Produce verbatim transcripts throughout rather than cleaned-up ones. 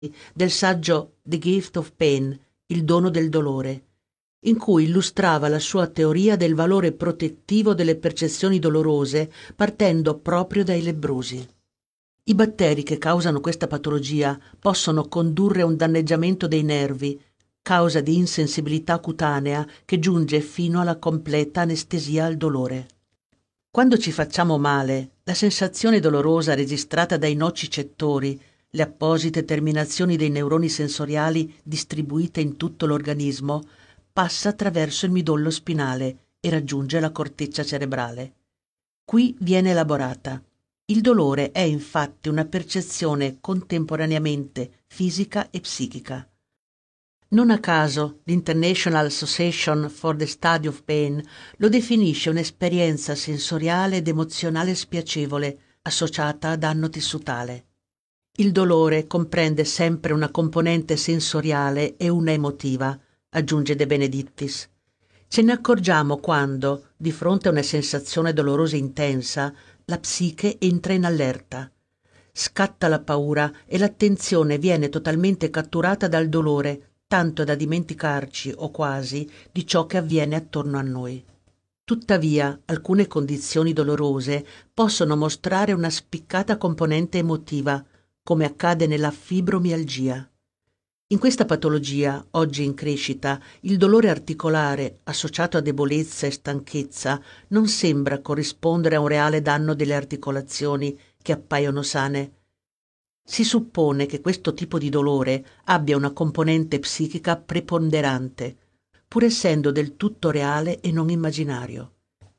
del saggio The Gift of Pain, il dono del dolore, in cui illustrava la sua teoria del valore protettivo delle percezioni dolorose partendo proprio dai lebbrosi. I batteri che causano questa patologia possono condurre a un danneggiamento dei nervi, causa di insensibilità cutanea che giunge fino alla completa anestesia al dolore. Quando ci facciamo male, la sensazione dolorosa registrata dai nocicettori, le apposite terminazioni dei neuroni sensoriali distribuite in tutto l'organismo, passa attraverso il midollo spinale e raggiunge la corteccia cerebrale. Qui viene elaborata. Il dolore è infatti una percezione contemporaneamente fisica e psichica. Non a caso l'International Association for the Study of Pain lo definisce un'esperienza sensoriale ed emozionale spiacevole associata a danno tissutale. Il dolore comprende sempre una componente sensoriale e una emotiva, aggiunge De Benedictis. Ce ne accorgiamo quando, di fronte a una sensazione dolorosa intensa, la psiche entra in allerta. Scatta la paura e l'attenzione viene totalmente catturata dal dolore, tanto da dimenticarci, o quasi, di ciò che avviene attorno a noi. Tuttavia, alcune condizioni dolorose possono mostrare una spiccata componente emotiva, come accade nella fibromialgia. In questa patologia, oggi in crescita, il dolore articolare, associato a debolezza e stanchezza, non sembra corrispondere a un reale danno delle articolazioni che appaiono sane. Si suppone che questo tipo di dolore abbia una componente psichica preponderante, pur essendo del tutto reale e non immaginario.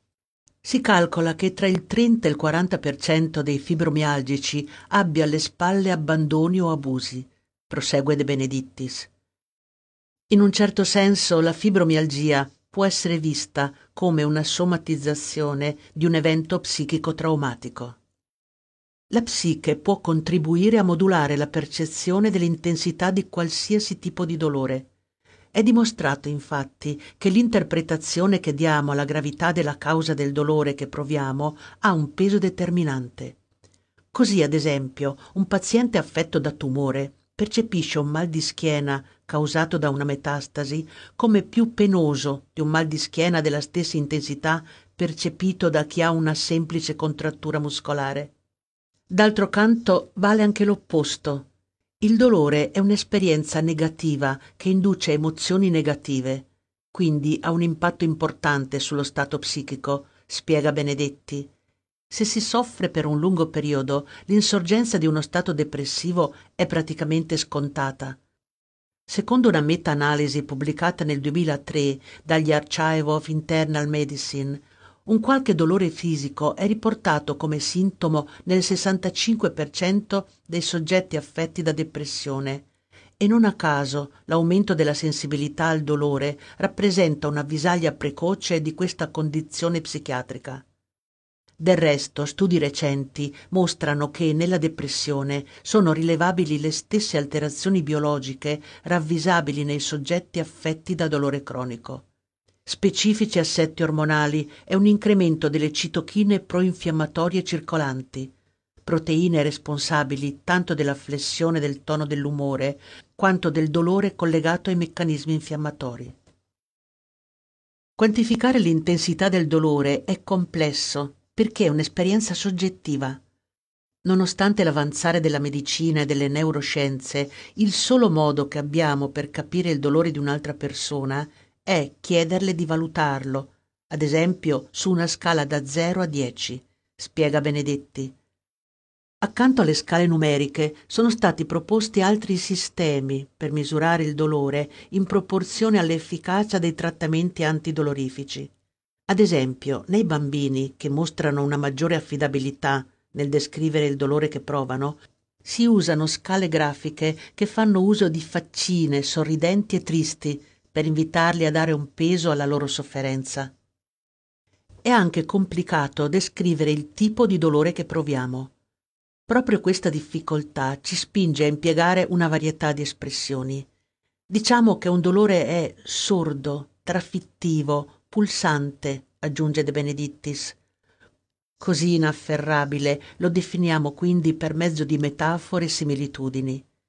Si calcola che tra il trenta e il quaranta per cento dei fibromialgici abbia alle spalle abbandoni o abusi, prosegue De Benedictis. In un certo senso la fibromialgia può essere vista come una somatizzazione di un evento psichico traumatico. La psiche può contribuire a modulare la percezione dell'intensità di qualsiasi tipo di dolore. È dimostrato infatti che l'interpretazione che diamo alla gravità della causa del dolore che proviamo ha un peso determinante. Così, ad esempio, un paziente affetto da tumore percepisce un mal di schiena causato da una metastasi come più penoso di un mal di schiena della stessa intensità percepito da chi ha una semplice contrattura muscolare. D'altro canto vale anche l'opposto. Il dolore è un'esperienza negativa che induce emozioni negative, quindi ha un impatto importante sullo stato psichico, spiega Benedetti. Se si soffre per un lungo periodo, l'insorgenza di uno stato depressivo è praticamente scontata. Secondo una meta-analisi pubblicata nel duemilatré dagli Archive of Internal Medicine, un qualche dolore fisico è riportato come sintomo nel sessantacinque per cento dei soggetti affetti da depressione e non a caso l'aumento della sensibilità al dolore rappresenta un'avvisaglia precoce di questa condizione psichiatrica. Del resto, studi recenti mostrano che nella depressione sono rilevabili le stesse alterazioni biologiche ravvisabili nei soggetti affetti da dolore cronico. Specifici assetti ormonali e un incremento delle citochine proinfiammatorie circolanti, proteine responsabili tanto della flessione del tono dell'umore quanto del dolore collegato ai meccanismi infiammatori. Quantificare l'intensità del dolore è complesso perché è un'esperienza soggettiva. Nonostante l'avanzare della medicina e delle neuroscienze, il solo modo che abbiamo per capire il dolore di un'altra persona è chiederle di valutarlo, ad esempio su una scala da zero a dieci, spiega Benedetti. Accanto alle scale numeriche sono stati proposti altri sistemi per misurare il dolore in proporzione all'efficacia dei trattamenti antidolorifici. Ad esempio, nei bambini che mostrano una maggiore affidabilità nel descrivere il dolore che provano, si usano scale grafiche che fanno uso di faccine sorridenti e tristi per invitarli a dare un peso alla loro sofferenza. È anche complicato descrivere il tipo di dolore che proviamo. Proprio questa difficoltà ci spinge a impiegare una varietà di espressioni. Diciamo che un dolore è sordo, trafittivo, pulsante, aggiunge De Benedictis. Così inafferrabile lo definiamo quindi per mezzo di metafore e similitudini.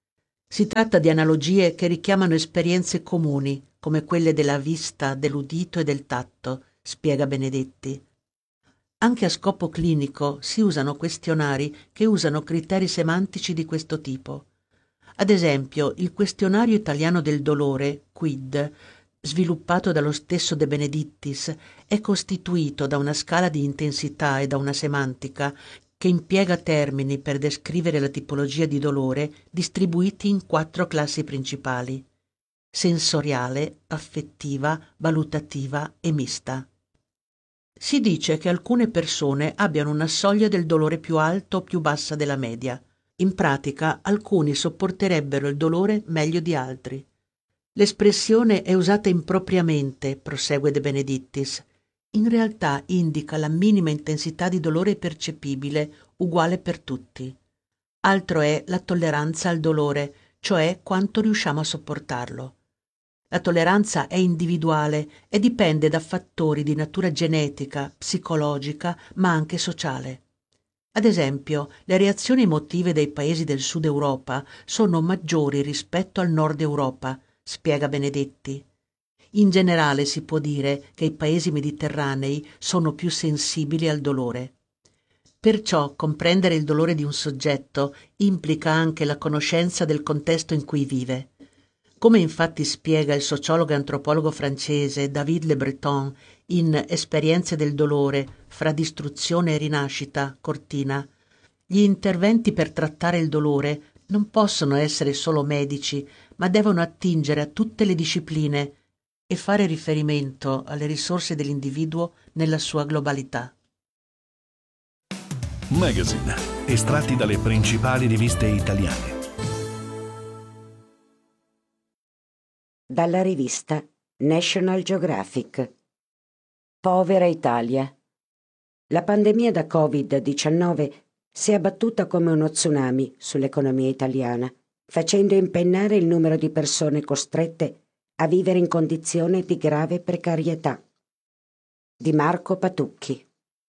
Si tratta di analogie che richiamano esperienze comuni, come quelle della vista, dell'udito e del tatto, spiega Benedetti. Anche a scopo clinico si usano questionari che usano criteri semantici di questo tipo. Ad esempio, il questionario italiano del dolore, QUID, sviluppato dallo stesso De Benedictis, è costituito da una scala di intensità e da una semantica che impiega termini per descrivere la tipologia di dolore distribuiti in quattro classi principali: sensoriale, affettiva, valutativa e mista. Si dice che alcune persone abbiano una soglia del dolore più alta o più bassa della media. In pratica, alcuni sopporterebbero il dolore meglio di altri. L'espressione è usata impropriamente, prosegue De Benedictis. In realtà indica la minima intensità di dolore percepibile, uguale per tutti. Altro è la tolleranza al dolore, cioè quanto riusciamo a sopportarlo. La tolleranza è individuale e dipende da fattori di natura genetica, psicologica, ma anche sociale. Ad esempio, le reazioni emotive dei paesi del Sud Europa sono maggiori rispetto al Nord Europa, spiega Benedetti. In generale si può dire che i paesi mediterranei sono più sensibili al dolore. Perciò comprendere il dolore di un soggetto implica anche la conoscenza del contesto in cui vive. Come infatti spiega il sociologo e antropologo francese David Le Breton in Esperienze del dolore fra distruzione e rinascita, Cortina, gli interventi per trattare il dolore non possono essere solo medici, ma devono attingere a tutte le discipline e fare riferimento alle risorse dell'individuo nella sua globalità. Magazine, estratti dalle principali riviste italiane. Dalla rivista National Geographic. Povera Italia. La pandemia da covid diciannove si è abbattuta come uno tsunami sull'economia italiana, facendo impennare il numero di persone costrette a vivere in condizioni di grave precarietà. Di Marco Patucchi.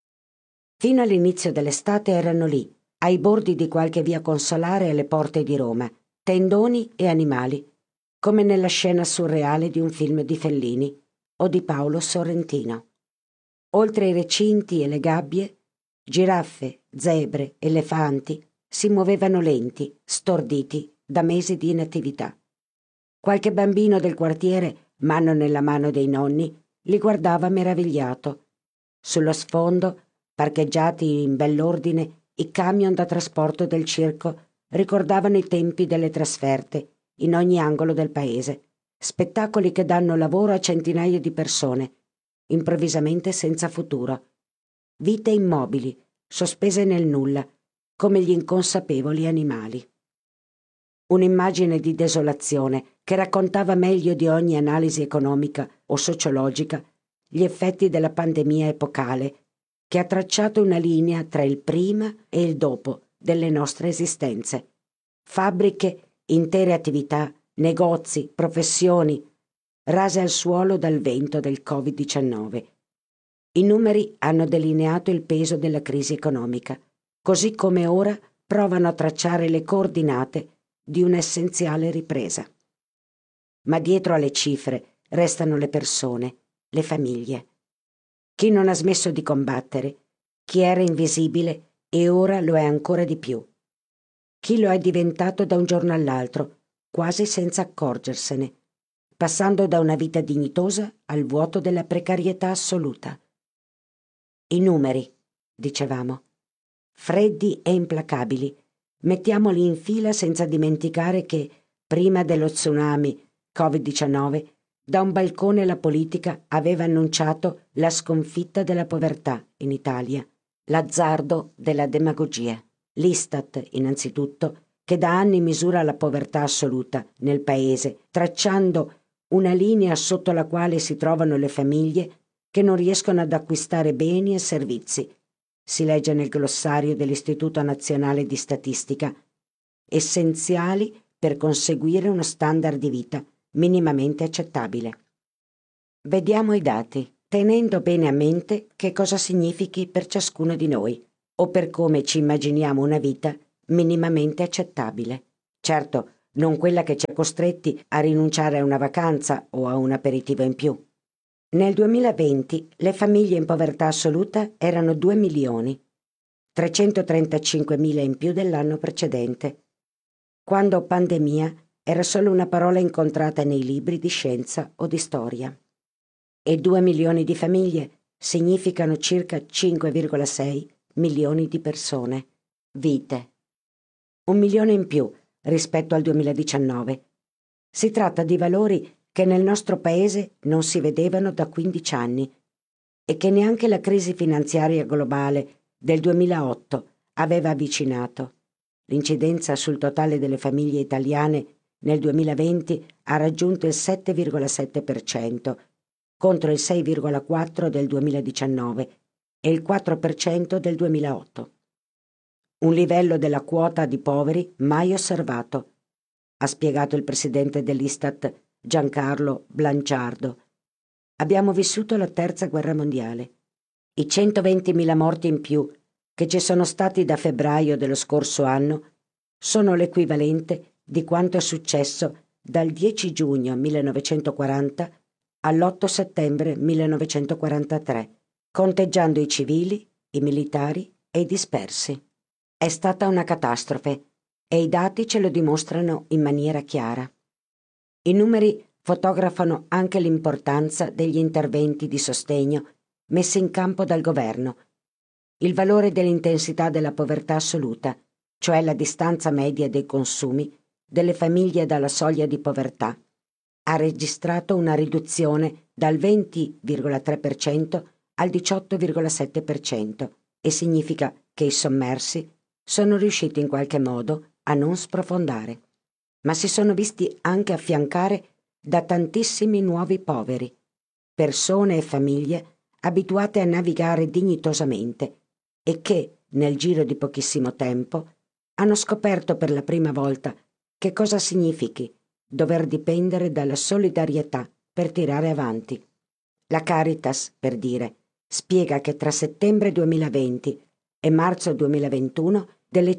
Fino all'inizio dell'estate erano lì, ai bordi di qualche via consolare alle porte di Roma, tendoni e animali, come nella scena surreale di un film di Fellini o di Paolo Sorrentino. Oltre i recinti e le gabbie, giraffe, zebre, elefanti si muovevano lenti, storditi da mesi di inattività. Qualche bambino del quartiere, mano nella mano dei nonni, li guardava meravigliato. Sullo sfondo, parcheggiati in bell'ordine, i camion da trasporto del circo ricordavano i tempi delle trasferte in ogni angolo del paese, spettacoli che danno lavoro a centinaia di persone, improvvisamente senza futuro. Vite immobili, sospese nel nulla, come gli inconsapevoli animali. Un'immagine di desolazione che raccontava meglio di ogni analisi economica o sociologica gli effetti della pandemia epocale che ha tracciato una linea tra il prima e il dopo delle nostre esistenze. Fabbriche, intere attività, negozi, professioni, rase al suolo dal vento del covid diciannove. I numeri hanno delineato il peso della crisi economica, così come ora provano a tracciare le coordinate di un'essenziale ripresa. Ma dietro alle cifre restano le persone, le famiglie. Chi non ha smesso di combattere, chi era invisibile e ora lo è ancora di più. Chi lo è diventato da un giorno all'altro, quasi senza accorgersene, passando da una vita dignitosa al vuoto della precarietà assoluta. I numeri, dicevamo, freddi e implacabili, mettiamoli in fila senza dimenticare che, prima dello tsunami covid diciannove, da un balcone la politica aveva annunciato la sconfitta della povertà in Italia, l'azzardo della demagogia. L'Istat, innanzitutto, che da anni misura la povertà assoluta nel paese, tracciando una linea sotto la quale si trovano le famiglie che non riescono ad acquistare beni e servizi. Si legge nel glossario dell'Istituto Nazionale di Statistica, essenziali per conseguire uno standard di vita minimamente accettabile. Vediamo i dati, tenendo bene a mente che cosa significhi per ciascuno di noi, o per come ci immaginiamo una vita minimamente accettabile. Certo, non quella che ci ha costretti a rinunciare a una vacanza o a un aperitivo in più. Nel duemilaventi le famiglie in povertà assoluta erano due milioni, trecentotrentacinquemila in più dell'anno precedente, quando pandemia era solo una parola incontrata nei libri di scienza o di storia. E due milioni di famiglie significano circa cinque virgola sei milioni di persone, vite. Un milione in più rispetto al duemiladiciannove. Si tratta di valori che nel nostro paese non si vedevano da quindici anni e che neanche la crisi finanziaria globale del duemilaotto aveva avvicinato. L'incidenza sul totale delle famiglie italiane nel duemilaventi ha raggiunto il sette virgola sette per cento contro il sei virgola quattro per cento del duemiladiciannove e il quattro per cento del duemilaotto. Un livello della quota di poveri mai osservato, ha spiegato il presidente dell'Istat Giancarlo Blanciardo. Abbiamo vissuto la terza guerra mondiale. I centoventimila morti in più che ci sono stati da febbraio dello scorso anno sono l'equivalente di quanto è successo dal dieci giugno millenovecentoquaranta all'otto settembre millenovecentoquarantatré, conteggiando i civili, i militari e i dispersi. È stata una catastrofe e i dati ce lo dimostrano in maniera chiara. I numeri fotografano anche l'importanza degli interventi di sostegno messi in campo dal governo. Il valore dell'intensità della povertà assoluta, cioè la distanza media dei consumi delle famiglie dalla soglia di povertà, ha registrato una riduzione dal venti virgola tre per cento al diciotto virgola sette per cento e significa che i sommersi sono riusciti in qualche modo a non sprofondare, ma si sono visti anche affiancare da tantissimi nuovi poveri, persone e famiglie abituate a navigare dignitosamente e che, nel giro di pochissimo tempo, hanno scoperto per la prima volta che cosa significhi dover dipendere dalla solidarietà per tirare avanti. La Caritas, per dire, spiega che tra settembre duemilaventi e marzo duemilaventuno delle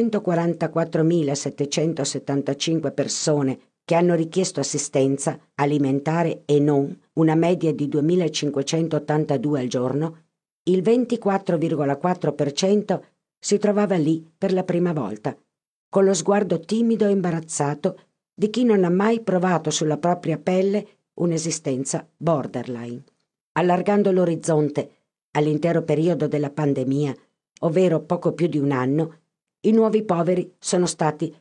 cinquecentoquarantaquattromilasettecentosettantacinque persone che hanno richiesto assistenza alimentare e non, una media di duemilacinquecentottantadue al giorno, il ventiquattro virgola quattro per cento si trovava lì per la prima volta, con lo sguardo timido e imbarazzato di chi non ha mai provato sulla propria pelle un'esistenza borderline. Allargando l'orizzonte all'intero periodo della pandemia, ovvero poco più di un anno, i nuovi poveri sono stati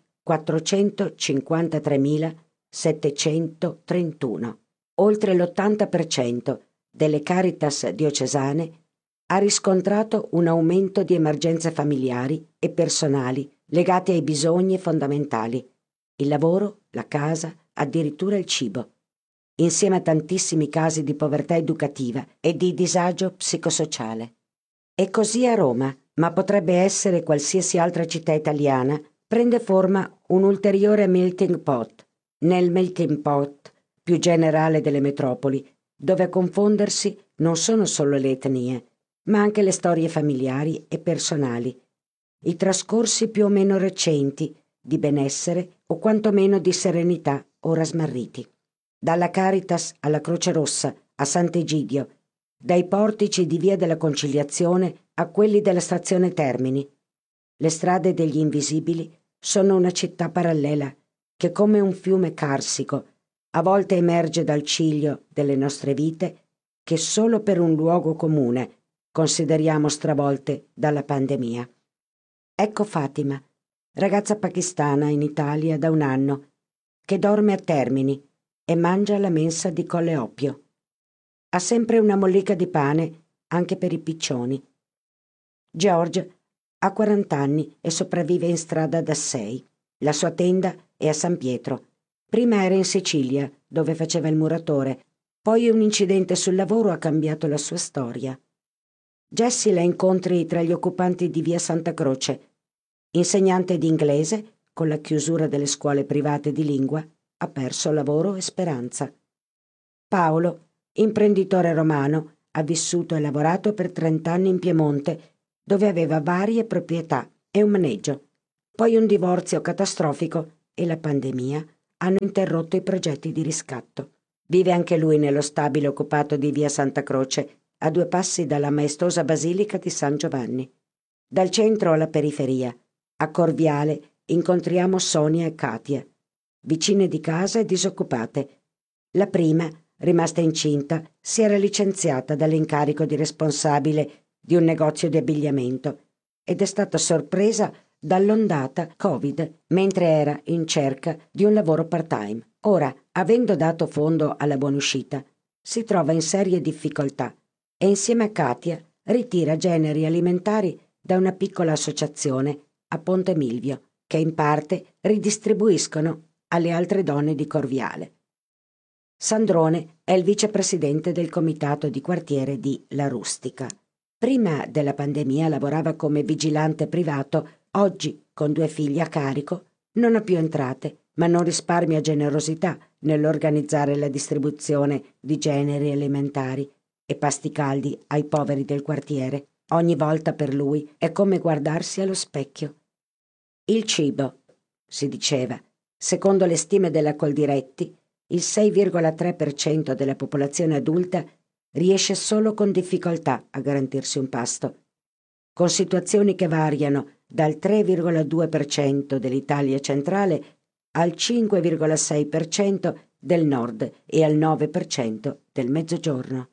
quattrocentocinquantatremilasettecentotrentuno. Oltre l'ottanta per cento delle Caritas diocesane ha riscontrato un aumento di emergenze familiari e personali legate ai bisogni fondamentali, il lavoro, la casa, addirittura il cibo, insieme a tantissimi casi di povertà educativa e di disagio psicosociale. E così a Roma, ma potrebbe essere qualsiasi altra città italiana, prende forma un ulteriore melting pot, nel melting pot più generale delle metropoli, dove a confondersi non sono solo le etnie, ma anche le storie familiari e personali, i trascorsi più o meno recenti di benessere o quantomeno di serenità ora smarriti. Dalla Caritas alla Croce Rossa, a Sant'Egidio, dai portici di Via della Conciliazione a quelli della stazione Termini. Le strade degli invisibili sono una città parallela che, come un fiume carsico, a volte emerge dal ciglio delle nostre vite che solo per un luogo comune consideriamo stravolte dalla pandemia. Ecco Fatima, ragazza pakistana in Italia da un anno, che dorme a Termini e mangia alla mensa di Colle Oppio. Ha sempre una mollica di pane anche per i piccioni. George ha quaranta anni e sopravvive in strada da sei. La sua tenda è a San Pietro. Prima era in Sicilia, dove faceva il muratore, poi un incidente sul lavoro ha cambiato la sua storia. Jessie la incontri tra gli occupanti di via Santa Croce. Insegnante di inglese, con la chiusura delle scuole private di lingua, ha perso lavoro e speranza. Paolo, imprenditore romano, ha vissuto e lavorato per trent'anni in Piemonte, dove aveva varie proprietà e un maneggio. Poi un divorzio catastrofico e la pandemia hanno interrotto i progetti di riscatto. Vive anche lui nello stabile occupato di via Santa Croce, a due passi dalla maestosa basilica di San Giovanni. Dal centro alla periferia, a Corviale, incontriamo Sonia e Katia, vicine di casa e disoccupate. La prima, rimasta incinta, si era licenziata dall'incarico di responsabile di un negozio di abbigliamento ed è stata sorpresa dall'ondata Covid mentre era in cerca di un lavoro part-time. Ora, avendo dato fondo alla buonuscita, si trova in serie difficoltà e insieme a Katia ritira generi alimentari da una piccola associazione a Ponte Milvio, che in parte ridistribuiscono alle altre donne di Corviale. Sandrone è il vicepresidente del comitato di quartiere di La Rustica. Prima della pandemia lavorava come vigilante privato, oggi, con due figli a carico, non ha più entrate, ma non risparmia generosità nell'organizzare la distribuzione di generi alimentari e pasti caldi ai poveri del quartiere. Ogni volta per lui è come guardarsi allo specchio. Il cibo, si diceva, secondo le stime della Coldiretti, il sei virgola tre per cento della popolazione adulta riesce solo con difficoltà a garantirsi un pasto, con situazioni che variano dal tre virgola due per cento dell'Italia centrale al cinque virgola sei per cento del nord e al nove per cento del mezzogiorno.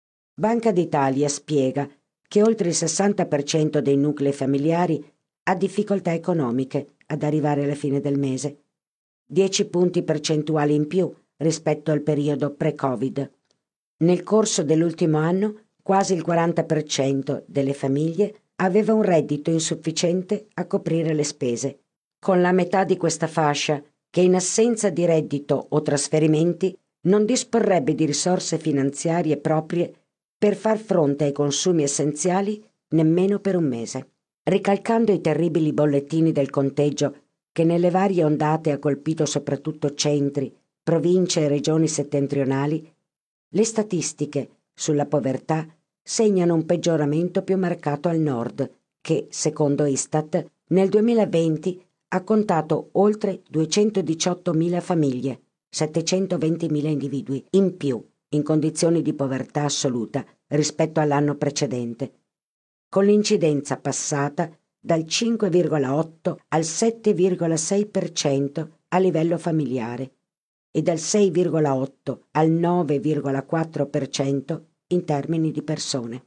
Banca d'Italia spiega che oltre il sessanta per cento dei nuclei familiari ha difficoltà economiche ad arrivare alla fine del mese, dieci punti percentuali in più rispetto al periodo pre-Covid. Nel corso dell'ultimo anno quasi il quaranta per cento delle famiglie aveva un reddito insufficiente a coprire le spese, con la metà di questa fascia che in assenza di reddito o trasferimenti non disporrebbe di risorse finanziarie proprie per far fronte ai consumi essenziali nemmeno per un mese. Ricalcando i terribili bollettini del conteggio che nelle varie ondate ha colpito soprattutto centri, province e regioni settentrionali, le statistiche sulla povertà segnano un peggioramento più marcato al nord, che, secondo Istat, nel duemilaventi ha contato oltre duecentodiciottomila famiglie, settecentoventimila individui in più in condizioni di povertà assoluta rispetto all'anno precedente, con l'incidenza passata dal cinque virgola otto al sette virgola sei per cento a livello familiare e dal sei virgola otto al nove virgola quattro per cento in termini di persone.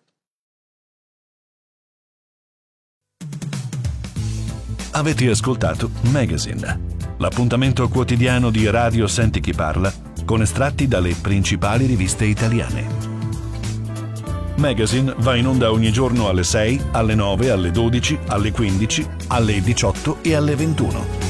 Avete ascoltato Magazine, l'appuntamento quotidiano di Radio Senti Chi Parla con estratti dalle principali riviste italiane. Magazine va in onda ogni giorno alle sei, alle nove, alle dodici, alle quindici, alle diciotto e alle ventuno.